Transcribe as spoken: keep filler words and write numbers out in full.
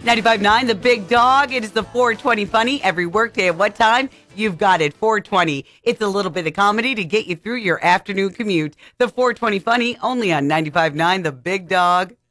ninety-five point nine, The Big Dog. It is the four twenty Funny. Every workday at what time? You've got it, four twenty. It's a little bit of comedy to get you through your afternoon commute. The four twenty Funny, only on ninety-five point nine, The Big Dog.